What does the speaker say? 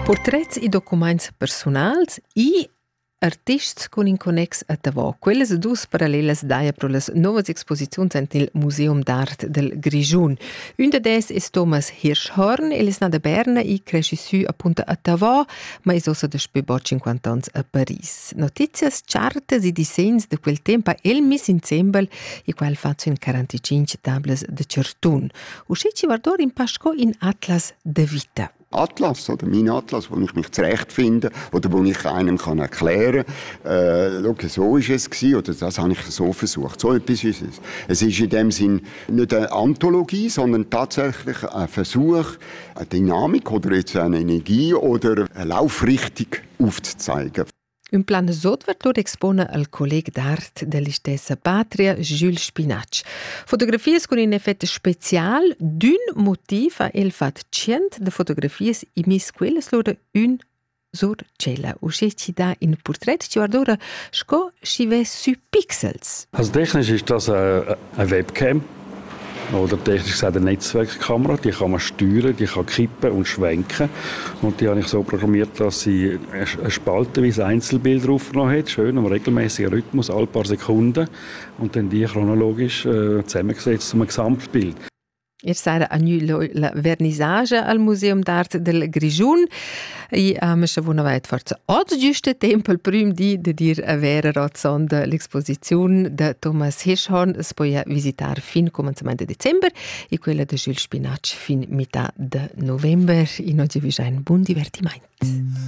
Portrets e documents personals e artists con in connex a Tavo. Quelles dus parallelas daia pro las novas exposizions ent il Museum d'Art del Grischun. Un de des es Thomas Hirschhorn, el es nada a Berna e cresce su appunto a Tavo, ma es ossa despö bo 50 ans a Paris. Notizias, chartes e disegns de quel tempo el mis insembel e qual faccio in 45 tables de Certun. Usce ci vardor in Pasco in Atlas de Vita. Atlas, oder mein Atlas, wo ich mich zurechtfinde oder wo ich einem kann erklären kann, so ist es gewesen, oder das habe ich so versucht. So etwas ist es. Es ist in dem Sinn nicht eine Anthologie, sondern tatsächlich ein Versuch, eine Dynamik oder jetzt eine Energie oder eine Laufrichtung aufzuzeigen. Un plan sotvertur expone al colleg d'art dell'istessa patria Jules Spinach. Fotografies con un effetto special d'un motiv a el fat cient de fotografies i mis quelles loro un sur cella. Usce ci da in portrait ci guardora sco ci ve su pixels. Also technisch ist das eine Webcam. Oder technisch gesagt eine Netzwerkkamera, die kann man steuern, die kann kippen und schwenken. Und die habe ich so programmiert, dass sie eine spaltenweise Einzelbilder aufgenommen hat, schön im regelmäßigen Rhythmus, alle paar Sekunden. Und dann die chronologisch zusammengesetzt zum Gesamtbild. Er sarà a la vernissage al Museum d'Art del Grischun e mescha vuna vait forza oggi giusto tempo il prim di de dir a vera rozzonda l'exposizione de Thomas Hirschhorn es poi visitar fin comencement de Dezember e quella de Jules Spinach fin metà de November e oggi vi un buon divertimento.